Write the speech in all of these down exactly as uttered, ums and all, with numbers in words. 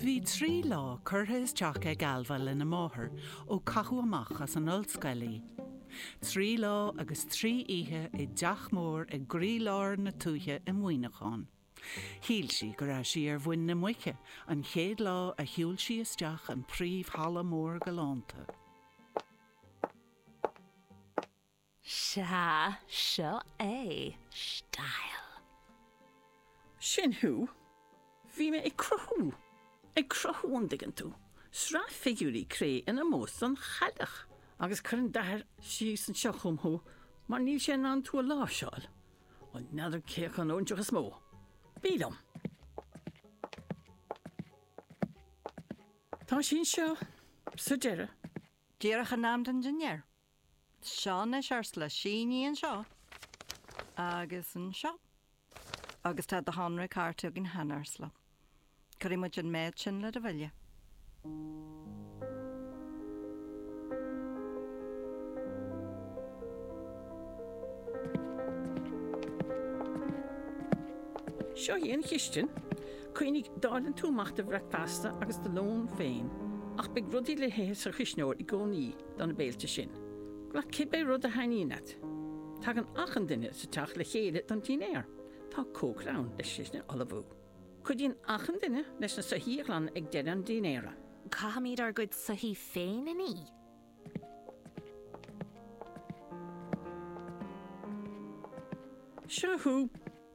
Bhí trí lá curtha isteach ag Alva lena máthair ó cathú amach as an ollscoilí. Trí lá agus trí oíche i deach mór ag grí lár na túthe i Muoinecháin. Thíl si go raibh si ar bhain na muiche an chéad lá a thiúil si isteach an príomh-halla mór galánta. Se, seo é, stail. Sin hú? Bhí me ag crothú. Ag crothú an digan tú. Sra figúrí cré in a mós an chadach. Agus chuann dahar sí san seo chumthú, mar níl sé an tú a láseáil. An neidir céach an ónteach is mó. Bídam. Tá sin seo sa deire. Díreach an náam den dinnéir. Seán na searsla síní an seo. Agus an seo. Agus tá do hanra carta gin hanarsla. Curí muid an méid sin le a bhaile. Seo híon chiistin, chuoinnig dálan túmach de bhreac fasta agus de lón féin, ach beag rudí le héas ar chiisneoir i gcónaí don na béalte sin. Gla cibé rud a haíonat. Tá an achan duine sa teach le chéad don tínéir. Tá cócrán leis sin ala bhú. Cuidín achan duine leis na sahiílan ag dead an dínéire. Cá míad ar good sahí féin in í. Seo hú.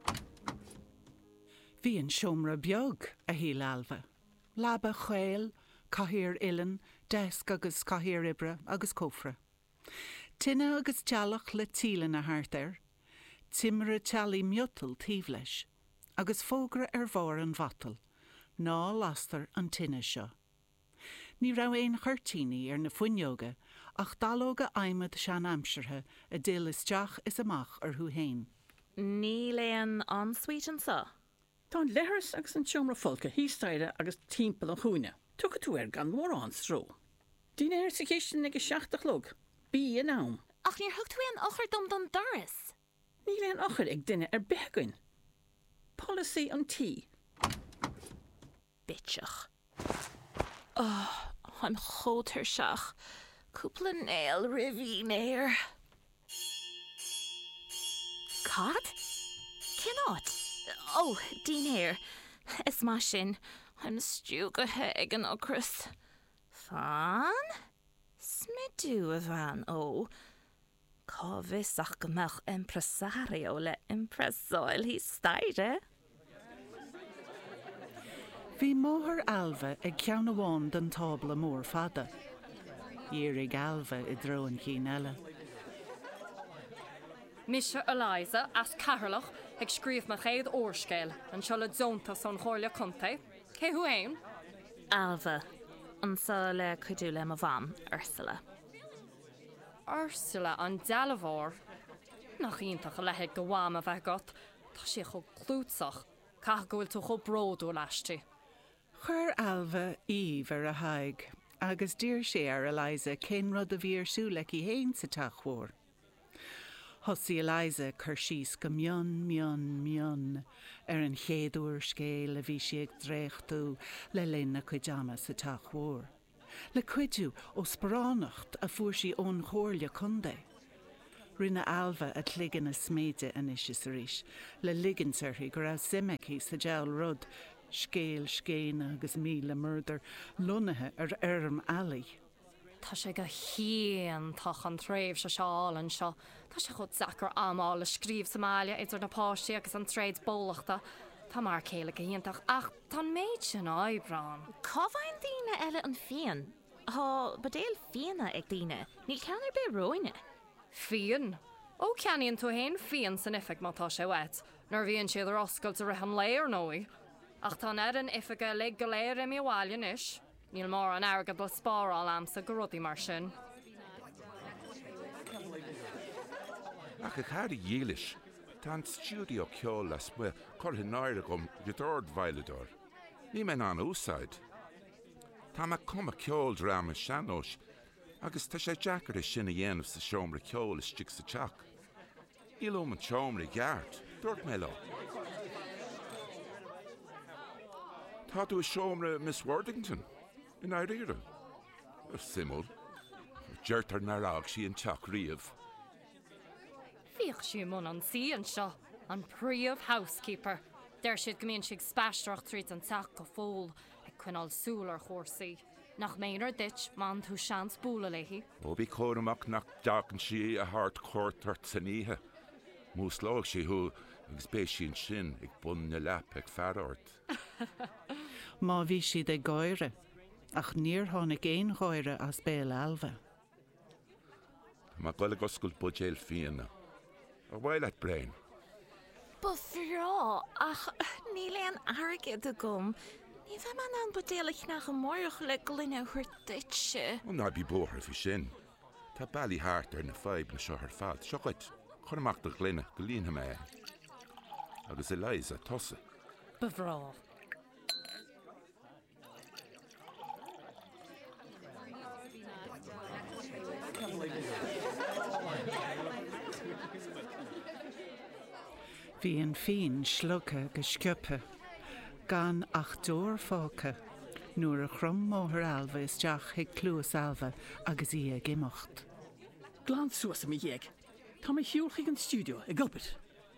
Bhí an siomra beag a híl Alva. Labba chvéil, cathír ilan, deisc agus cathír ibre agus cófra. Tinne agus tealach le tílan a thart ar, timre tealaí miotal tíomh leis, agus fógra ar bhór an bhatal, ná lastar an tinne seo. Ní rah éon chuirtíní ar na fuinneoga, ach dalóga aimimid sean amsirthe a dil isteach is amach ar thu héin. Ní léon an sweetan sa? Tá leharras agus an siomra folca hístaire agus timppel an chúine. Tucha tú ar gan mór an stró. Dínéir sa chéistin ag seachtach log. Bí an am. Ach níor thug tú an ochar dom don doras. Ní leon ochar ag duine ar begain. Policy an tí. Bitseach. Oh, I'm chótar seach. Cúpla nail rihí néir. Cad? Cannot. Oh, dínéir. Is má sin. I'm stú go he ag an ocras. Fan? Smidú a bhain ó. Cá bhisach gomach impresario le impresáil hí staire. Bhí móthar Alva ag ceann amháin den tábla mór fada. Dhéirigh Alva i dro an chin eile. Misha Eliza as Carolach ag scríomh me chéad órscéil an seo le dzonta son chóirle conta. Cé hu éin? Alva, an sa le cuidú le a bhain, Ursula. Ursula an dealahór. Nach ionintach a lehead go bhám a bheith got, tá sé cho clútsach, cach gohfuil tú cho bródú leistí. Chuir Alva íomh ar a haig, agus dír sé ar Eliza cén rud a bhí ar siúlaic í héin sa teachmhór. Thosaí Eliza chur síos go mion, mion, mion ar an chéadúir scéil a bhí si ag dréachtú le linn na cuidama sa teachmhór. Le cuidú ó spránacht a fuair si ón chóirle chundé. Rinne Alva a tligan na sméide an isis arís, le ligansarthaí go raibh simicí sa deall rud, scéal, scéine agus míle murder, lunathe ar arm alaí. Tá sé go hían tach an tréimh se seáil an seo. Tá sé chud sacr amáil le scríomh Somália idir na páistí agus an tréid bólachta. Tá mar céile go híantach ach tá méid sin áibrán. Cá bhain daoine eile an fian? Tá badéal fianna ag daoine, ní ceannar be roine. Fian? Ó ceaníonn tú héin fian san ifig mátá sé wet, nar bhíonn siad ar oscailt a rihan léir nóí. Ach tá eran ifige le go léir i mi bháilin is. Níl mór an airgad le spáráil amsa go rudaí mar sin. Ach a char dhéilis, tá an stúdio ceol las mu chortha náire gom gudord bhailedor. Ní men an úsáid. Tá me cuma ceol drama seanós, agus tá sé deacar is sinna dhéanamh sa seomra ceol is stig sa teach. Ílóm an seomra gheart, dúirt mé lá. Tá tú seomra Miss Worthington in Áiríre. Ar simul. Deirtar na rag sí an teach riamh. Bhíoh sí mun an síon seo, an príomh housekeeper. Der siad gomíonn siad speisteach tríd an teach go fóil ag cuinál súil ar chóirsaí. Nach méonar dit man tú seans búla leihí. Ó bhí córamach nach deacan si a hart cóirtart san ihe. Mús lág si thu agus béis sin sin ag bun na leap ag fearart. Má bhí siad ag gáire, ach níor tháinig éon gáire as béal alva. Má gola goscail budéal fianna. A bhhail at brain. Ba bhrá ach ní leon airgid a gom. Ní bheith man an budéalach nach an mórach le glunne chuir duitse. Ó ná bí bóthar fi sin. Tá bailí háart ar na feib na seo ar fad. Seochait, chur amach do glunne go líonha mé. Agus Eliza tosa. Ba bhrá. Bhí an féin slugcha go sciupa, gan ach dóir fáca, nuair a chrum móthar alva isteach ag clúas alva agus í ag imeacht. Glán suas am i dhéag. Tá mé hiúlchaigh an studio ag gulpit.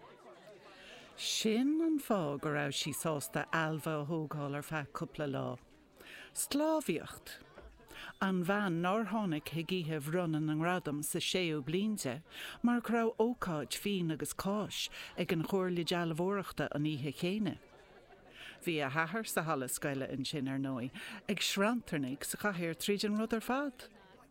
Sin an fá go raibh sí sásta alva a thógáil ar feadh cúpla lá. Slábhíocht. An bhean ná tháinig higíthe bhrunan an radam sa séú blianta, mar go raibh ócáid fin agus cáis ag an chóirla dealmhóireachta an ihe chéine. Bhí a hathair sa hala scoile in sin ar nói, ag srantarnig sa chathair tríd an rud ar fad.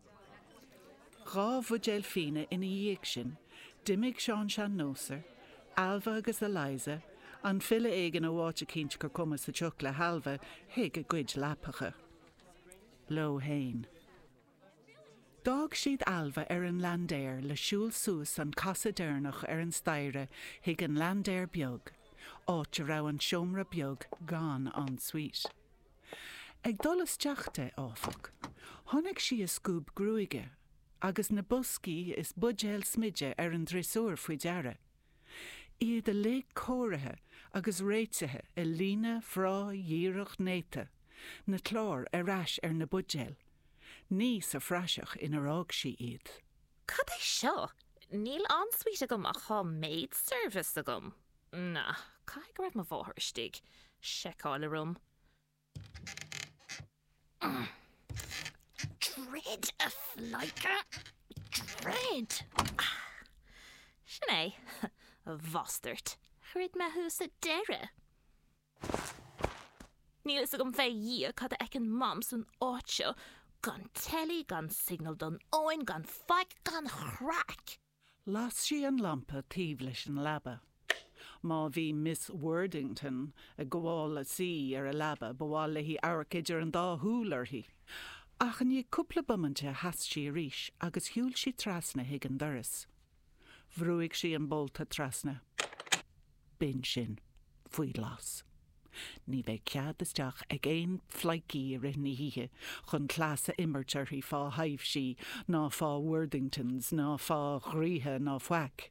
Gá bhudéal fine ina dhéag sin, dimig seán sean nósar, Alva agus Eliza, an fila éigen a bháte cinint gur cuma sa teach le halva, hiag a gcuid lepacha. Lo hain. Dag siad Alva ar an landéir le siúl sús an casa déirnach ar an staire hiag an landéir beag, áit a rá an siomra beag gan an suite. Ag dolas teachta áfach, tháinig si a scúb grúige, agus na buscí is budéal smidge ar an drisúr faoi deara. Iad a le cóirithe agus réitethe i lína frá dhíireach néta, na chlár a rais ar na budéal. Ní sa freiseach ina rág si iad. Cad é seo? Níl ansuite agam a chá maid service agam. Na, cai go raibh má bháthar stig. Seicáil a rum. Mm. Dread a fleica. Dread. Sinné, a bhostart. Chrid me hús a deire. Níl is agam bheith dhí cad ag an mams an áitseo, gan telly, gan signal don óin, gan faic, gan chrack. Las si an lampa tíb leis an labba. Má bhí Miss Worthington a gháil a sí ar a labba bháil le hí aircidir an dá húlar hí. Ach an í cúpla bumante has si ríis agus hiúil si trasna hiag an doras. Bhrúigh si an bolta trasna. Bin sin, faoi las. Ní bheith cead isteach ag éon fleicí ar in híthe chun clása immertar hí fá haimh si, ná fá Worthingtons, ná fá ghrithe ná faic.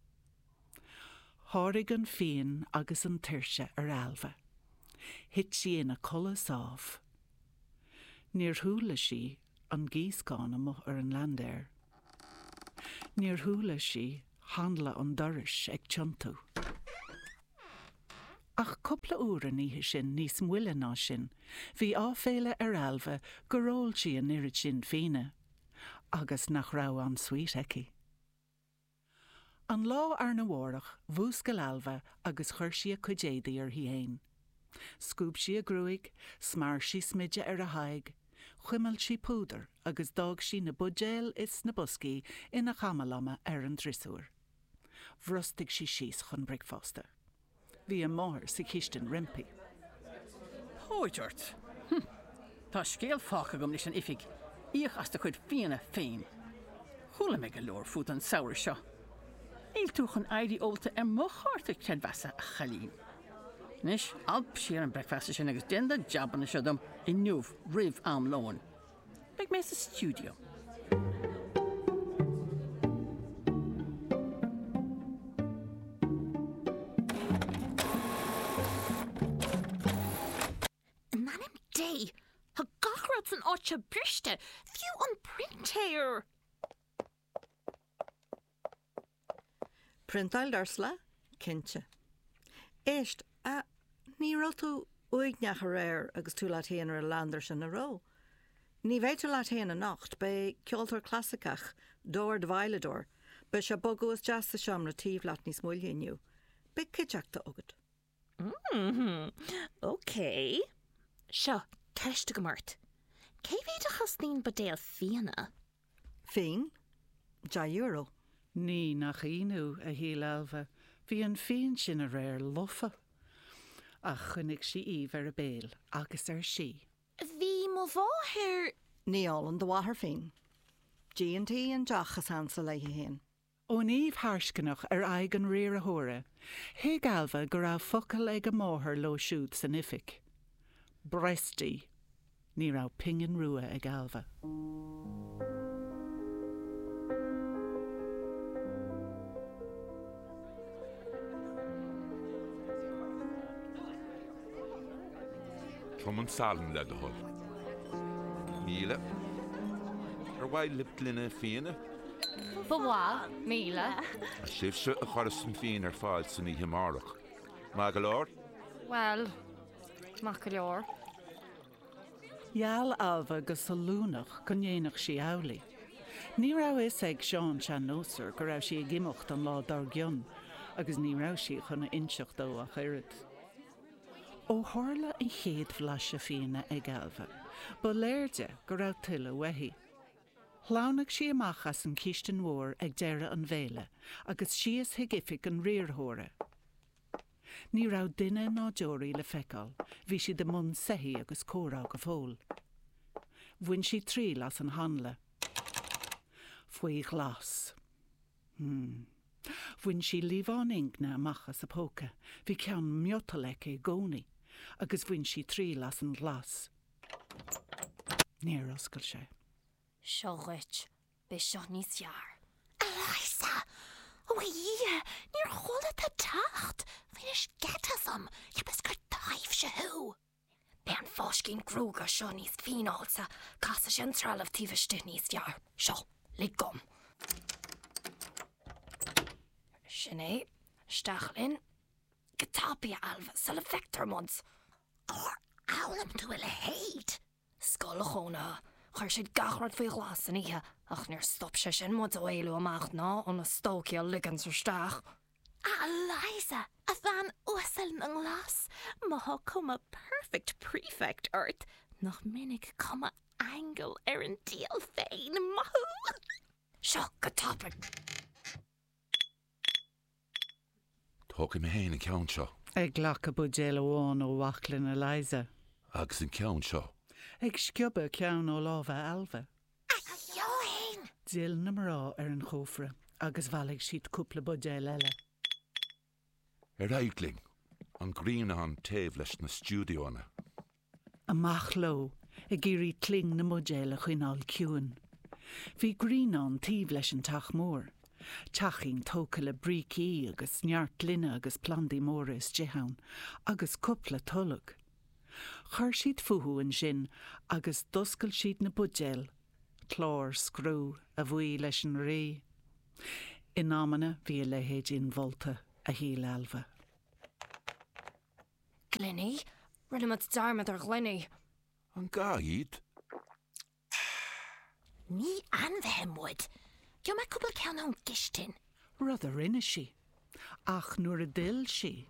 Tháinig an féin agus an tuirse ar Alva. Hit si ina colas áf. Níor thuúla si an gíoscána mo ar an landéir. Níor thuúla si handla an doris ag tiontú. Ach cúpla úra níthe sin níos mhuile ná sin, bhí áféile ar Alva go ról si an irid sin féine, agus nach rá an suite eici. An lá ar na mhórach bhús go Alva agus chuir si a chudéadaí ar híhéin. Scúb si a grúig, smar si smidge ar a haig, chuimeil si púdar agus dag si na budéal is na buscí ina chamalama ar an drisúr. Bhrostig si síos chun bricfásta. Bhí an máthir sa chistin rimpi. Hóideart. Hm. Tá scéal fácha gom leis an ifig. Íoch as de chuid fianna féin. Chúla me go leor fút an saoir seo. Íl tú chun éirí olta ar mochárta cedhasa a chalín. Nis, alp siar an breicfasta sin agus denda jabban na siodum i nuamh rih am lóin. Beag mé sa studio. dé. Ha gachrad an áte briste, fiú an printéir. Printáil darsla, cinse. Éist, a ní rá tú uigneach a réir agus tú leat héanaar a landar sin a ró. Ní bhéidir leat héana a nacht be ceoltar clasicach, dóir de bhailedóir, be se bogus jazz a seam na tíomh leat níos muilíniu. Be cideachta agad. Mm-hmm. Okay. Seo, ceiste go mart. Cé bhéad a chasnín badéal fianna? Fin? Ja euro. Ní nach inú a híl alfa, hí an féin sin a réir lofa. Ach chunig si íh ar a béal, agus ar si. Bhí mo bháthir... Ní álan do bháthair fin. G and T an deachas ansa leiche héin. Ó níomh harscanach ar aig an riar a thóra, Hiag alfa go raibh focail ag a máthair lo siúd san ific. Brestí, ní raibh pingin rua ag alfa. Trom an salan le do hol. Míle. Ar bhaid lip glynne fianna. Bhá, míle. A sibse a choras an fian ar fáil san í himarach. Má go leor? Well, mac go leor. Iall alfa go salúnach go ndéanach si eolaí. Ní rah is ag Seán sean nósar go raibh si ag gimocht an lá dar gion, agus ní rah si chuna inseach dó a chairid. Ó tharla an chéad bhlaise fianna ag alfa, ba léirde go raibh tuile wehí. Lánach si amach as an cístin mhór ag deire an bhéile, agus sios higific an riarthóra. Ní rah duine ná deoraí le feicáil, bhí si de mun saí agus córá go fól. Bhain si trí las an hanla. Faoi glas. Hmm. Bhain si líbhán ingna amachchas a póca, bhí ceann miotalaic é gcónaí, agus bhain si trí las an glas. Níor oscail sé. Seo reit, be seo níos jaar. Eliza! O ie, níor chola ta tacht. Bhín is getasam, je bes gur daif se hu. Be an foscin grúga seo níos fínálsa, casa sin tralaf tífiste níos jaar. Seo, lig gom. Sinné, stachlin, getapia alva, sal a vector mods. Or aulam tu ile heid. Skolachona. Char siad gachrad faoi glas in ihe, ach níor stop se sin mod o éilú amach ná an a stóci a ligans ar stach. Eliza, a bhean uasal ng glas, maha cuma perfect prefect art, nach minnig cuma angle ar an díal féin mahu. Seo go tapig. Tóca me héin an ceann seo. Ag ghlach a budéal óháin ó wachlin Eliza. Agus an ceann seo. Ag sciobba ceann ó lábha alfa. Ayoin! Díal na marrá ar an chófra, agus bhaigh siad cúpla budéal eile. Ar aigling, an grína an taobh leis na stúdióna. Amach lo, ag géirí cling na budéal a chuinál ciúin. Bhí grínán tíomh leis an tach mór. Teachín tóca le brící agus neart linne agus plandaí móra is dehán, agus cúpla tullag. Chur siad futhú an sin agus doscail siad na budéal, chlár scrú a bhuí leis an rí. In ámanna bhí le héad in volta a híl alfa. Glenny? Rinne mat darmad ar Glenny. An gá iad? Ní anbheim wood. Jo me cúpla ceann an gistin. Rud a rinne si, ach nuair a dil si.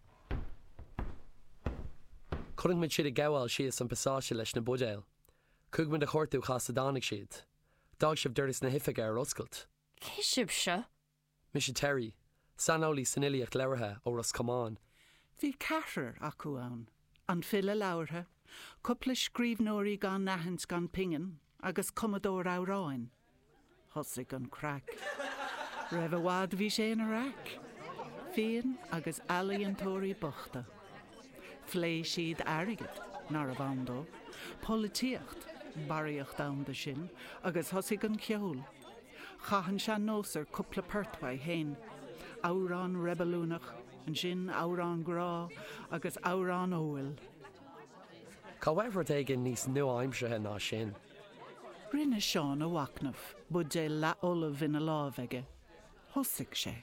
Chorinn mid siad a gabháil siad san pasáise leis na budéal. Cúg mid a chortú chas a dánig siad. Dag sibh dúiris na hifiige ar oscailt. Cé sib se? Mis Terry, sanolí saniliacht leirthe ó Ros Comán. Bhí ceathrar acu ann, an fila leabhartha, cúpla scríbhnóirí gan nahans gan pingin, agus commodór áráin. Thosaigh an crack. Raibh a bhád bhí sé in a rac. Fian agus alaíontóirí bochta. Flé siad airigid, nar a bhandó, polítíocht, baríocht am de sin, agus thosaigh an ceol. Chahan se nósar cúpla perthaid héin, árán rebelúnach, an sin árán grá, agus árán óil. Cáhhefar éigen níos nua-aimsethe ná sin. Rinne Seán a bhacnamh, bud é le olah ina lábhaige. Thosaigh sé.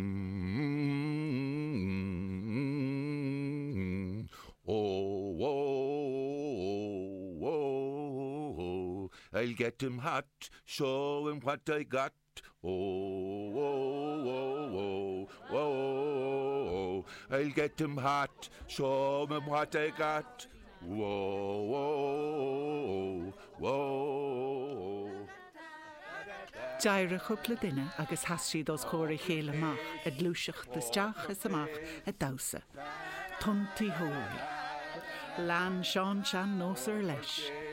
Mm-hmm. Oh, oh, oh, I'll get him hot, show him what I got. Oh, oh, oh, oh, oh, I'll get him hot, show him what I got. Whoa, whoa, whoa. Deir a chupla duine agus has siad os chóir a chéile amach, a glúiseach isteach is amach a dawsa. Tuntaí hóir. Lán Seán sean nósar leis.